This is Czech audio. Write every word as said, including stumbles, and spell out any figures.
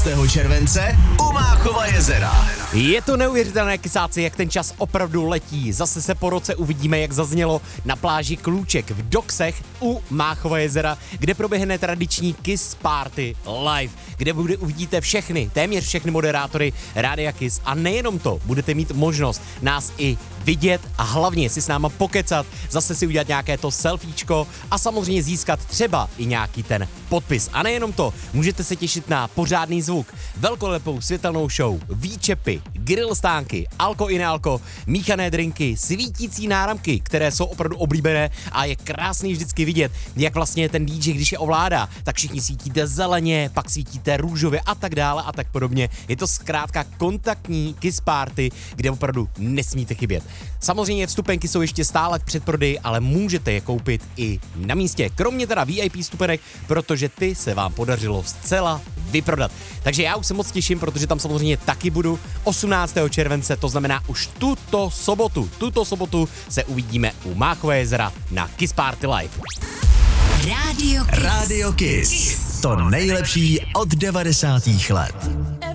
července u Máchova jezera. Je to neuvěřitelné, kysáci, jak ten čas opravdu letí. Zase se po roce uvidíme, jak zaznělo na pláži Klůček v Doksech u Máchova jezera, kde proběhne tradiční Kiss Party live, kde bude uvidíte všechny, téměř všechny moderátory Rádia Kiss. A nejenom to, budete mít možnost nás i vidět a hlavně si s náma pokecat, zase si udělat nějaké to selfiečko a samozřejmě získat třeba i nějaký ten podpis. A nejenom to, můžete se těšit na pořádný zvuk, velkolepou světelnou show, výčepy, grill stánky, alko i nealko, míchané drinky, svítící náramky, které jsou opravdu oblíbené a je krásný vždycky vidět, jak vlastně ten dý džej, když je ovládá, tak všichni svítíte zeleně, pak svítíte růžově a tak dále a tak podobně. Je to zkrátka kontaktní Kiss Party, kde opravdu nesmíte chybět. Samozřejmě vstupenky jsou ještě stále v předprodeji, ale můžete je koupit i na místě. Kromě teda V I P vstupenek, protože ty se vám podařilo zcela vyprodat. Takže já už se moc těším, protože tam samozřejmě taky budu osmnáctého července, to znamená už tuto sobotu. Tuto sobotu se uvidíme u Máchova jezera na Kiss Party Live. Radio Kiss. Radio Kiss. To nejlepší od devadesátých let.